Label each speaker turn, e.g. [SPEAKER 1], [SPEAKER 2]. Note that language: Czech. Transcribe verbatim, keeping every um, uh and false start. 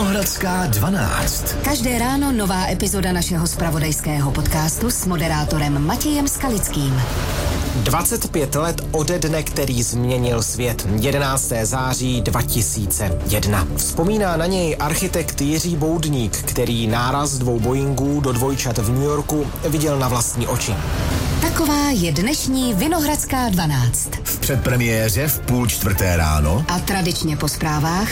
[SPEAKER 1] Vinohradská dvanáct.
[SPEAKER 2] Každé ráno nová epizoda našeho zpravodajského podcastu s moderátorem Matějem Skalickým.
[SPEAKER 3] dvacet pět let ode dne, který změnil svět. jedenáctého září dva tisíce jedna. Vzpomíná na něj architekt Jiří Boudník, který náraz dvou Boeingů do dvojčat v New Yorku viděl na vlastní oči.
[SPEAKER 2] Taková je dnešní Vinohradská dvanáct.
[SPEAKER 1] V předpremiéře v půl čtvrté ráno
[SPEAKER 2] A tradičně po zprávách